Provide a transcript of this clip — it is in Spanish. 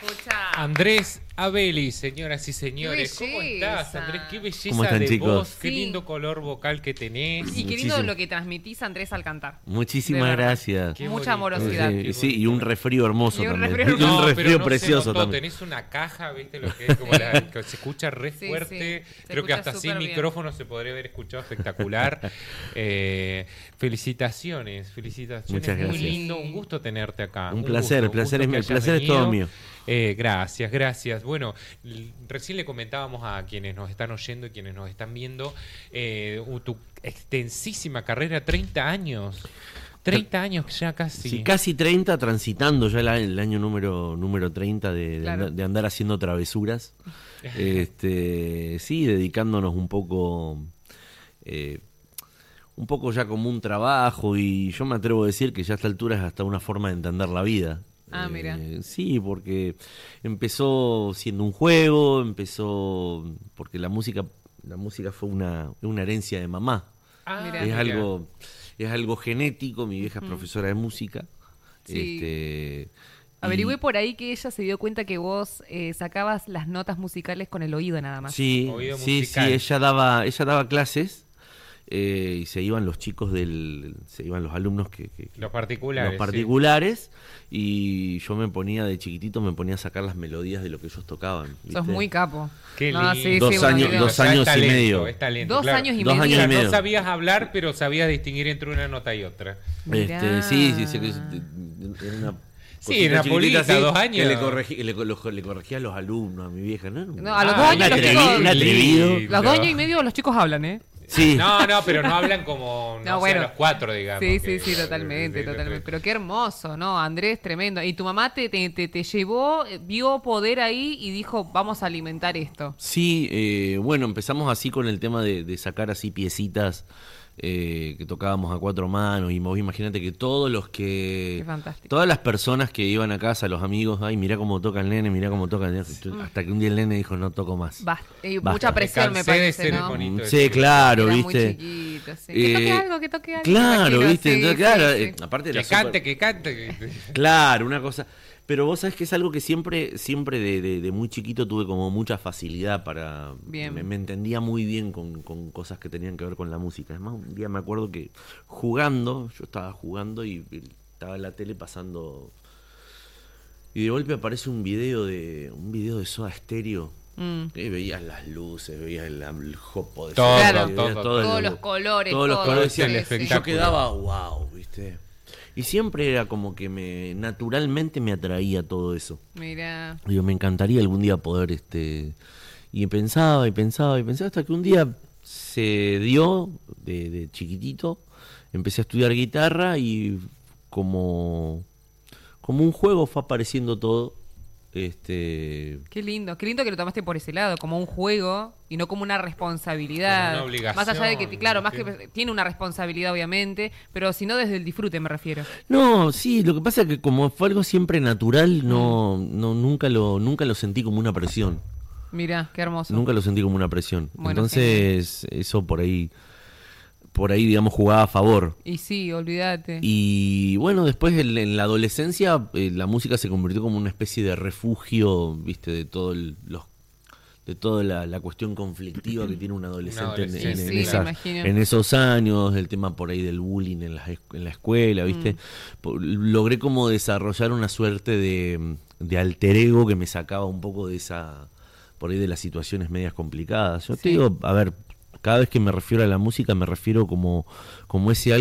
Escucha. Andrés Abeli, señoras y señores. Qué ¿Cómo belleza. estás, Andrés? Qué belleza ¿Cómo están, de chicos? voz, qué Sí. lindo color vocal que tenés. Y qué lindo Muchísimo. lo que transmitís, Andrés, al cantar. Muchísimas De verdad. gracias. Qué Mucha bonito. amorosidad. Qué Sí, y bonito. un resfrío hermoso Y un también. resfrío Y un hermoso. No, resfrío pero no precioso se notó, también. tenés una caja, ¿viste? Lo que es como que se escucha re Sí, fuerte. sí. Se Creo que escucha hasta sin súper bien. micrófono se podría haber escuchado espectacular. Felicitaciones. Muchas Muy gracias. lindo, un gusto tenerte acá. Un placer, gusto, el placer que es hayas todo venido. mío. Gracias. Bueno, recién le comentábamos a quienes nos están oyendo y quienes nos están viendo tu extensísima carrera, 30 años. 30 años ya casi. Sí, casi 30, transitando ya el año número 30 Claro. de andar haciendo travesuras. Sí, dedicándonos un poco ya como un trabajo, y yo me atrevo a decir que ya a esta altura es hasta una forma de entender la vida. Ah, mira. Sí, porque empezó siendo un juego, empezó porque la música fue una herencia de mamá. Mirá. Es algo genético. Mi vieja es profesora de música. Sí. Y- Averigüé por ahí que ella se dio cuenta que vos sacabas las notas musicales con el oído nada más. Sí, Oído sí, musical. ella daba clases, y se iban los chicos se iban los alumnos Los particulares. los particulares, y yo me chiquitito a sacar las melodías de lo que ellos tocaban. ¿viste? Sos muy capo. Qué No, lindo. sí, Dos sí, años- bueno, dos Ya años es talento, y medio. es talento, 2 claro. años y 2 medio. años y Claro, medio. no sabías hablar, pero sabías distinguir entre una nota y otra. Mirá. Sí, era una Sí, en cosita Napolita, chiquitita así, 2 años. que le corregía a los alumnos, a mi vieja. No, a los Ah, 2 años los chicos... un atrevido. lindo. Los 2 años y medio los chicos hablan, ¿eh? Sí. No, pero no hablan como No, bueno. a los 4, digamos. Sí, que- sí, totalmente, sí, totalmente. Pero qué hermoso, ¿no? Andrés, tremendo. Y tu mamá te llevó, vio poder ahí y dijo, vamos a alimentar esto. Sí, bueno, empezamos así con el tema de sacar así piecitas que tocábamos a 4 manos, y vos imagínate que Qué fantástico. todas las personas que iban a casa, los amigos, ay, mirá cómo toca el nene, mirá cómo toca el nene, hasta que un día el nene dijo, no toco más. Basta. Basta. Mucha presión, me cansé de parece, ser ¿no? bonito. Sí, claro, Era viste. muy chiquito, sí. Que toque algo. Claro, me viste, imagino, entonces, sí, claro, sí, sí. aparte de Que cante, que cante. Claro, una cosa. Pero vos sabés que es algo que siempre de muy chiquito tuve como mucha facilidad para... Bien. Me entendía muy bien con cosas que tenían que ver con la música. Es más, un día me acuerdo que yo estaba jugando y estaba en la tele pasando... Y de golpe aparece un video de Soda Stereo. Mm. Y veías las luces, veías el jopo de Todo, Soda, Claro. veías todo. Todos el- los colores, todos los todo, colores, sí, el sí. espectáculo. yo quedaba wow, ¿viste? Y siempre era como que naturalmente me atraía todo eso. Mirá. Digo, me encantaría algún día poder, y pensaba, hasta que un día se dio de chiquitito, empecé a estudiar guitarra, y como un juego fue apareciendo todo. Qué lindo que lo tomaste por ese lado, como un juego y no como una responsabilidad. Como una obligación, Más allá de que, claro, más ¿sí? que tiene una responsabilidad, obviamente, pero si no desde el disfrute me refiero. No, sí, lo que pasa es que como fue algo siempre natural, nunca lo sentí como una presión. Mirá, qué hermoso. Nunca lo sentí como una presión. Bueno, Entonces, eso por ahí, digamos, jugaba a favor. Y sí, olvídate. Y bueno, después en la adolescencia, la música se convirtió como una especie de refugio, viste, de toda la cuestión conflictiva que tiene un adolescente adolescente, Sí, me imagino. en esos años, el tema por ahí del bullying en la escuela, viste. Logré como desarrollar una suerte de alter ego que me sacaba un poco de por ahí de las situaciones medias complicadas. Yo te Sí. digo, a ver, cada vez que me refiero a la música me refiero como ese